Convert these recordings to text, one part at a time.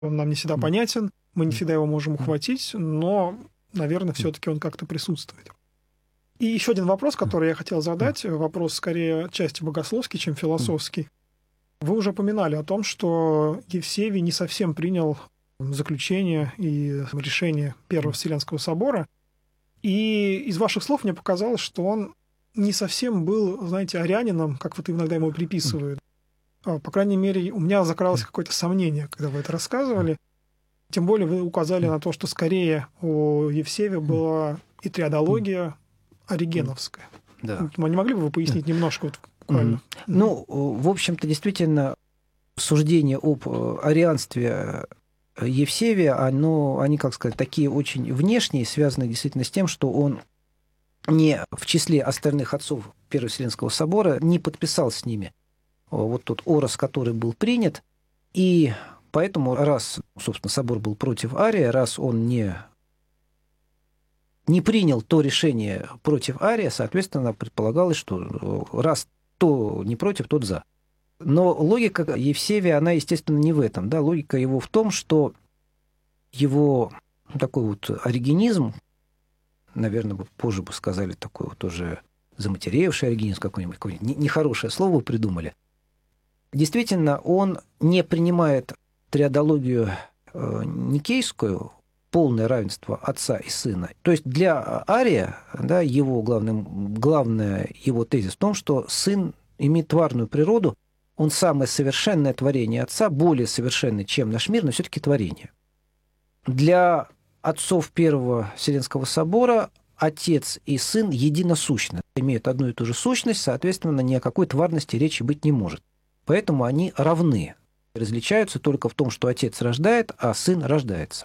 Он нам не всегда понятен, мы не всегда его можем ухватить, но, наверное, все-таки он как-то присутствует. И еще один вопрос, который я хотел задать, вопрос скорее отчасти богословский, чем философский. Вы уже упоминали о том, что Евсевий не совсем принял заключение и решение Первого Вселенского собора. И из ваших слов мне показалось, что он не совсем был, знаете, арианином, как вот иногда ему приписывают. По крайней мере, у меня закралось какое-то сомнение, когда вы это рассказывали. Тем более вы указали на то, что скорее у Евсевия была и триадология оригеновская. Да. Не могли бы вы пояснить немножко вот буквально? Ну, в общем-то, действительно, суждения об арианстве Евсевия, они, как сказать, такие очень внешние, связаны действительно с тем, что он не в числе остальных отцов Первого Вселенского собора не подписал с ними вот тот орос, который был принят, и поэтому, раз, собственно, собор был против Ария, раз он не принял то решение против Ария, соответственно, предполагалось, что раз то не против, тот за. Но логика Евсевия, она, естественно, не в этом. Да? Логика его в том, что его такой вот оригенизм, наверное, позже бы сказали, такой вот уже заматеревший оригенизм какой-нибудь нехорошее слово придумали. Действительно, он не принимает триадологию никейскую, полное равенство отца и сына. То есть для Ария, да, его главная его тезис в том, что сын имеет тварную природу, он самое совершенное творение отца, более совершенное, чем наш мир, но все-таки творение. Для отцов Первого Вселенского собора отец и сын единосущны, имеют одну и ту же сущность, соответственно, ни о какой тварности речи быть не может. Поэтому они равны. Различаются только в том, что отец рождает, а сын рождается.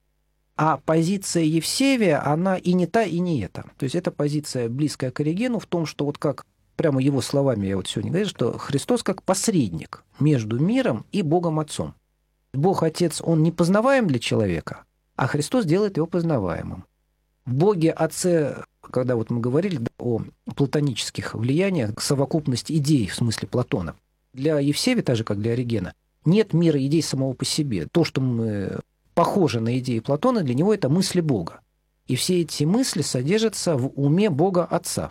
А позиция Евсевия, она и не та, и не эта. То есть это позиция, близкая к Оригену, в том, что вот как прямо его словами я вот сегодня говорю, что Христос как посредник между миром и Богом Отцом. Бог Отец, он не познаваем для человека, а Христос делает его познаваемым. В Боге Отце, когда вот мы говорили о платонических влияниях, совокупность идей в смысле Платона, для Евсевия, так же как для Оригена, нет мира идей самого по себе. То, что мы похожи на идеи Платона, для него это мысли Бога. И все эти мысли содержатся в уме Бога Отца.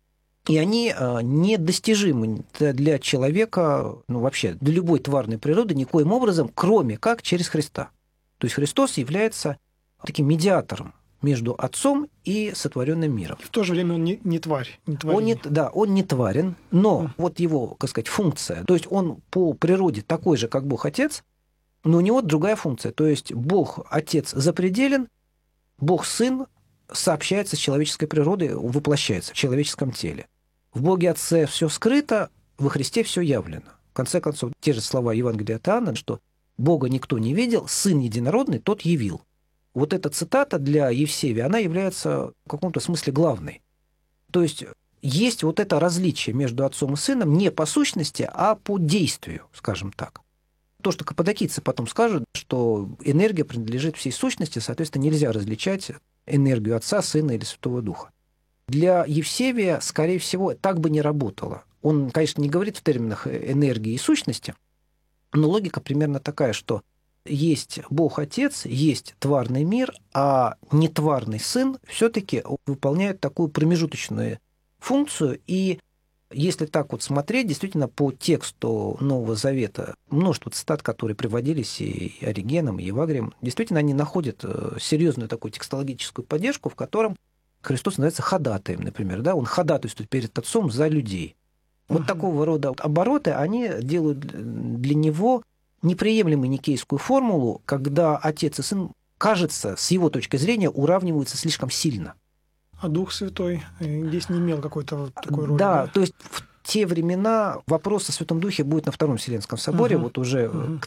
И они недостижимы для человека, вообще, для любой тварной природы никоим образом, кроме как через Христа. То есть Христос является таким медиатором между Отцом и сотворенным миром. В то же время он не тварь. Он не тварен, но вот его, так сказать, функция, то есть он по природе такой же, как Бог Отец, но у него другая функция. То есть Бог Отец запределен, Бог Сын сообщается с человеческой природой, воплощается в человеческом теле. В Боге Отце все скрыто, во Христе все явлено. В конце концов, те же слова Евангелия от Иоанна, что Бога никто не видел, Сын единородный, тот явил. Вот эта цитата для Евсевия, она является в каком-то смысле главной. То есть есть вот это различие между отцом и сыном не по сущности, а по действию, скажем так. То, что каппадокийцы потом скажут, что энергия принадлежит всей сущности, соответственно, нельзя различать энергию Отца, Сына или Святого Духа. Для Евсевия, скорее всего, так бы не работало. Он, конечно, не говорит в терминах энергии и сущности, но логика примерно такая, что есть Бог Отец, есть тварный мир, а нетварный Сын все-таки выполняет такую промежуточную функцию. И если так вот смотреть, действительно, по тексту Нового Завета, множество цитат, которые приводились и Оригеном, и Евагрием, действительно, они находят серьезную такую текстологическую поддержку, в котором Христос называется ходатаем, например. Да? Он ходатайствует перед Отцом за людей. Вот такого рода обороты, они делают для него неприемлемую никейскую формулу, когда Отец и Сын, кажется, с его точки зрения, уравниваются слишком сильно. А Дух Святой здесь не имел какой-то такой роли? Да, то есть в те времена вопрос о Святом Духе будет на Втором Вселенском соборе, вот уже к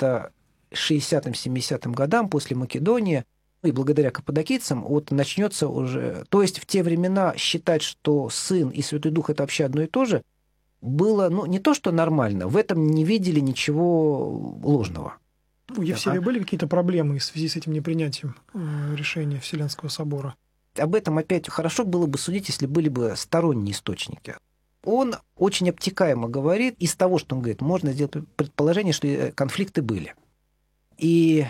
360-70 годам после Македонии, и благодаря каппадокийцам, вот начнется уже... То есть в те времена считать, что Сын и Святой Дух – это вообще одно и то же, было, не то что нормально, в этом не видели ничего ложного. У Евсевия были какие-то проблемы в связи с этим непринятием решения Вселенского собора? Об этом опять хорошо было бы судить, если были бы сторонние источники. Он очень обтекаемо говорит, из того, что он говорит, можно сделать предположение, что конфликты были. И